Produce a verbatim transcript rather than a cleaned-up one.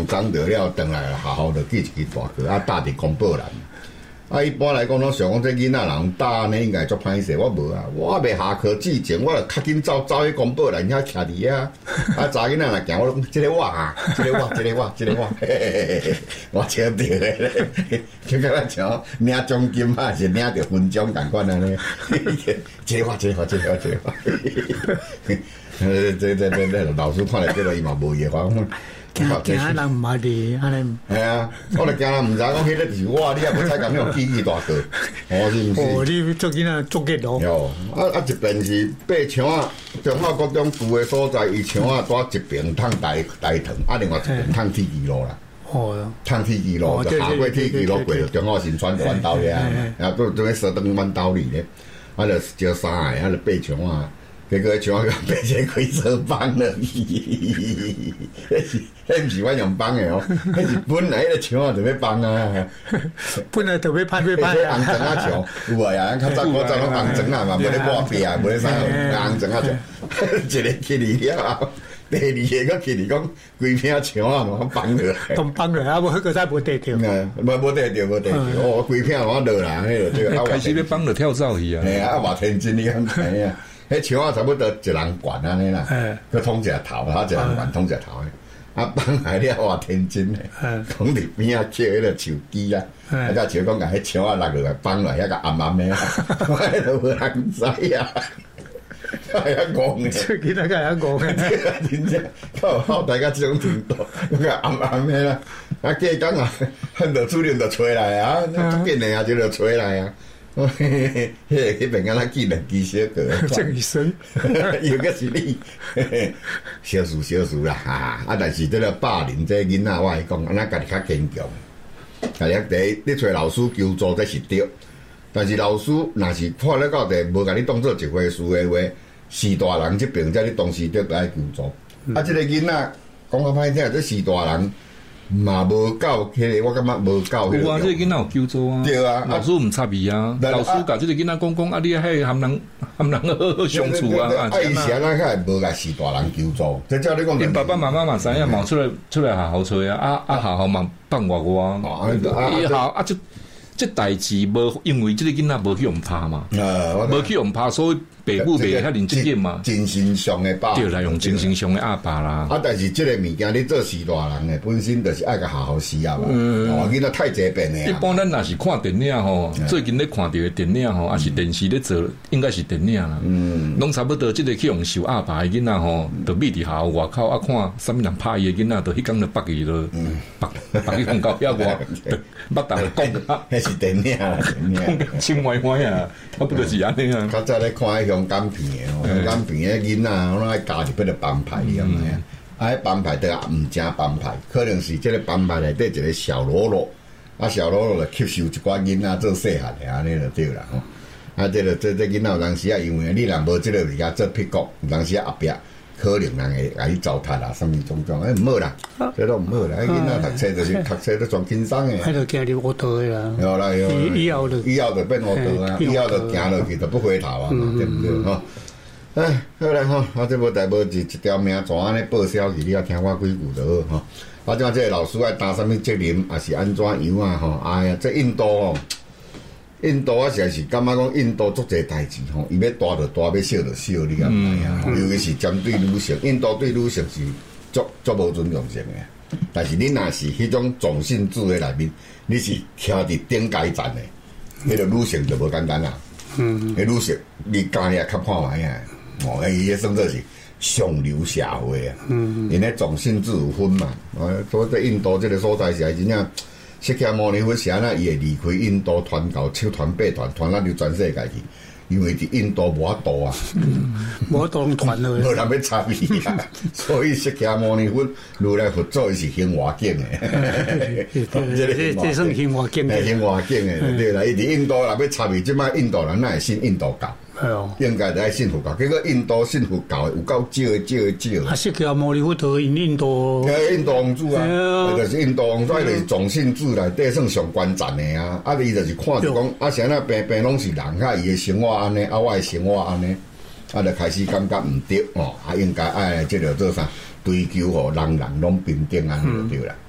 上涨着了，回来好好的记一支大哥，啊搭伫公报栏。啊，一般来讲，拢想讲这囡仔人搭呢，应该足歹势。我无啊，我未下课之前，我就较紧走走去公报栏遐徛伫遐。啊，查囡仔来行，我讲这个我啊，这个我，这个我，这个我，嘿嘿嘿嘿我抢着咧，就甲咱像领奖金啊，是领着分奖共款安尼。这个我，这个我，这个我，这个我。呃，这这这这老师看了这个伊嘛无嘢讲。 惊惊人毋捌你，安尼。 系啊，我就惊人毋知讲迄个就是我，你也无采咁样记忆大个，哦是毋是？ 哦，你做囡仔做结咯。 有啊啊，一边是八枪啊，中华国中住的所在，伊枪啊住一边烫大大藤，啊另外一边烫铁基路啦。哦。烫铁基路，就下过铁基路过，中华新村弯道咧，啊都都喺蛇灯弯道里咧，啊就招三个，啊就八枪啊。结果像我讲变成开车帮了，迄是迄毋是我用帮的哦，迄是本来迄个枪啊就要帮啊， 本来就要拍要拍啊，红绳啊枪有无啊？较早我早拢红绳啊嘛，无咧抹壁啊，无咧啥红绳啊枪，一个去哩了，第二个佫去哩讲规片枪啊嘛帮落来， 都帮落来，啊无迄个才无得着， 无无得着无得着，哦规片我落来，迄个对，开始要帮着跳蚤去啊， 哎啊偌天真你咁睇啊！迄枪啊，差不多一人管安尼啦，佮捅一个头，他一人管捅一个头诶。啊，放来了哇，天真诶，讲伫边啊捡迄个手机啊，啊，甲像讲甲迄枪啊落落来放落遐个暗暗诶啊，我迄都无人知啊，係啊講嘅， 記得係一講嘅， 點知靠靠大家這種程度，咁啊暗暗咩啦？啊，幾講啊，恨到主任就吹來啊，足見嚟啊就就吹來啊。迄迄邊敢若記兩支小個， 鄭醫生， 又個是你，小事小事啦，啊！但是這個霸凌這囡仔，我係講，咱家己較堅強。啊，你第一，你找老師求助這是對，但是老師若是看了到地，無甲你當做一回事的話，是大人這邊才你當時得來求助。啊，這個囡仔講較歹聽，這是大人。嘛無夠，迄個我感覺無夠。 有啊，這個囡仔有救助啊。對啊，老師唔插伊啊。老師甲這個囡仔講講，啊，你喺含人含人好好相處啊。 啊，以前咱較無甲是大人求助，即照你講。 因爸爸媽媽嘛知影，嘛出來出來學校找啊，啊啊學校嘛放我我啊。啊校啊，這這代志無，因為這個囡仔無去用拍嘛，無去用拍，所以。爸母袂遐認真嘛， 精神上的爸， 對啦，用精神上的阿爸啦。 啊，但是即個物件，你做是大人的，本身就是愛甲好好使啊嘛。哦，囡仔太濟變的。 一般咱若是看電影吼，最近咧看到的電影吼，也是電視咧做，應該是電影啦。嗯，攏差不多，即個去用受阿爸的囡仔吼，就秘佇校外口啊看，啥物人拍伊的囡仔，就迄工就北去咯，北北去放到遐外，捌逐個講， 迄是電影啦， 講得清歪歪啊，差不多是安尼啊。 較早咧看迄香港片的吼，香港片的囡仔，我攏愛加入迄個幫派，你知影？啊，迄幫派都也毋正幫派，可能是即個幫派內底一個小嘍囉，啊小嘍囉就吸收一寡囡仔做細漢的安尼就對啦吼。啊，即個即即囡仔有當時啊，因為你若無即個物件做撇角，有當時後壁可能人會甲伊糟蹋啦，啥物種種，誒毋好啦，這都毋好啦。囡仔讀冊就是讀冊都全輕鬆的。 喺度行入烏道的啦。 有啦有。 以後就以後就變烏道啊，以後就行落去就不回頭啊嘛，對唔對？吼。哎，好啦吼，啊，這無代無志一條命紙安尼報銷去，你也聽我幾句就好吼。啊，即這個老師愛擔啥物責任，也是安怎樣啊？吼，哎呀，這印度哦，印度我實在是感覺講印度做這代志吼，伊要大就大，要小就小，你敢唔知啊？尤其是針對女性，印度對女性是足足無尊重性嘅。但是你若是迄種種姓制嘅內面，你是徛佇頂階站嘅，迄個女性就無簡單啦。嗯，迄女性你家己也較看賣啊。哦，伊迄算做是上流社會啊，因咧種姓制有分嘛。哦，所以在印度這個所在是真正，釋迦牟尼佛是安那伊會離開印度傳教七傳八傳傳咱就全世界去，因為佇印度無法度啊， 無法度傳落去， 無人要參與啊，所以釋迦牟尼佛如來佛祖伊是興華境誒， 這這算興華境誒， 興華境誒，對啦，伊佇印度若要參與，即擺印度人哪會信印度教？係哦，應該就係信佛教，結果印度信佛教有夠少嘅少嘅少。 啊，釋迦牟尼佛就因印度， 誒，印度王子啊，就是印度王子，伊就是種姓制內底算上關鍵嘅啊。啊，伊就是看就講，啊，像那平平攏是人，啊，伊嘅生活安尼，啊，我嘅生活安尼，啊，就開始感覺毋對哦，啊，應該愛即個做啥追求吼，人人攏平等安尼就對啦。